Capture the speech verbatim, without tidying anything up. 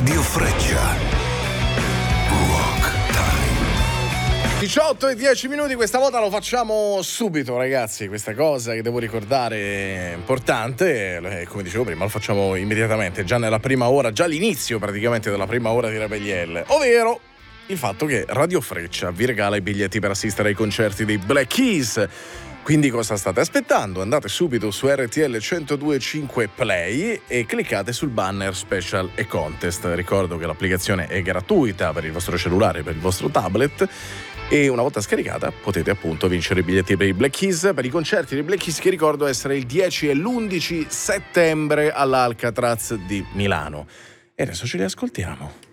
Radio Freccia. Rock Time. diciotto e dieci minuti, questa volta lo facciamo subito, ragazzi. Questa cosa che devo ricordare è importante, eh, come dicevo prima, lo facciamo immediatamente, già nella prima ora, già all'inizio praticamente della prima ora di Rebellielle, ovvero il fatto che Radio Freccia vi regala i biglietti per assistere ai concerti dei Black Keys. Quindi cosa state aspettando? Andate subito su R T L centodue e cinque Play e cliccate sul banner Special e Contest. Ricordo che l'applicazione è gratuita per il vostro cellulare, per il vostro tablet, e una volta scaricata potete appunto vincere i biglietti per i Black Keys, per i concerti dei Black Keys, che ricordo essere il dieci e l'undici settembre all'Alcatraz di Milano. E adesso ce li ascoltiamo.